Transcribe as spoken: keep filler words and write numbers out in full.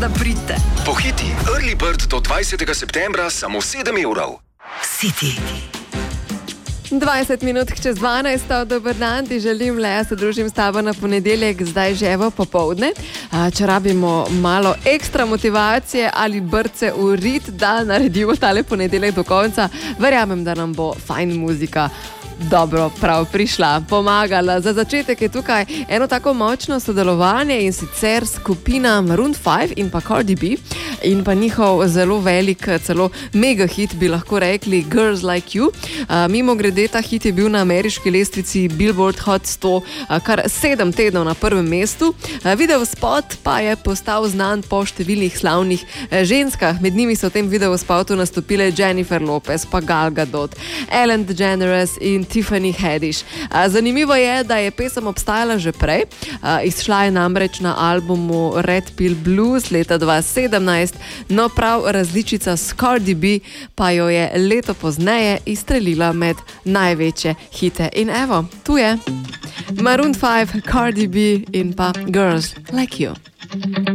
da pridete. Pohiti, Early Bird do dvajsetega septembra samo sedem evrov. City. dvajset minut čez dvanajst, dober dan, ti želim, le se družim s tabo na ponedeljek, zdaj že evo popovdne. Če rabimo malo ekstra motivacije ali brce v rit, da naredimo tale ponedeljek do konca, verjamem, da nam bo fajn muzika dobro prav prišla, pomagala. Za začetek je tukaj eno tako močno sodelovanje in sicer skupina Maroon five in pa Cardi B in pa njihov zelo velik, celo mega hit bi lahko rekli Girls Like You. Uh, mimo grede, ta hit je bil na ameriški lestvici Billboard Hot sto uh, kar sedem tednov na prvem mestu. Uh, video spot pa je postal znan po številnih slavnih uh, ženskah. Med njimi so v tem video spotu nastopile Jennifer Lopez, pa Gal Gadot, Ellen DeGeneres in Tiffany Haddish. Uh, zanimivo je, da je pesem obstajala že prej. Uh, izšla je namreč na albumu Red Pill Blues leta dva tisoč sedemnajst, no prav različica s Cardi B pa jo je leto pozneje izstrelila med največje hite. In evo, tu je Maroon five, Cardi B in pa Girls Like You.